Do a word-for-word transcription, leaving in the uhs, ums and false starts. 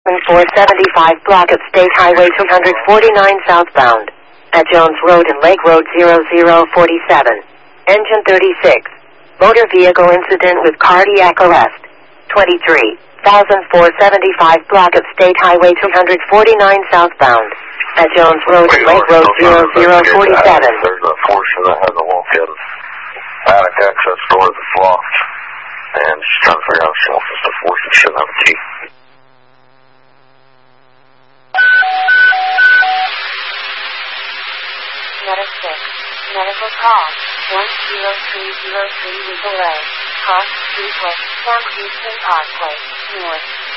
four seventy-five block of State Highway two forty-nine southbound. At Jones Road and Lake Road zero zero forty-seven. Engine thirty-six. Motor vehicle incident with cardiac arrest. twenty-three thousand four seventy-five block of State Highway two forty-nine southbound. At Jones Road and Lake Road zero zero forty-seven. There's a portion that has a walk-in attic access door that's locked. And she's trying to figure out if she wants us to force it. She doesn't have a key. Medic six. Medical call. one zero three zero three with delay. Cross Street West, South Houston Parkway, North.